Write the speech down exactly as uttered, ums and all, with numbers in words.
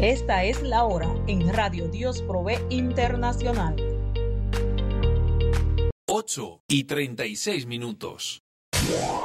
Esta es la hora en Radio Dios Provee Internacional. ocho y treinta y seis minutos.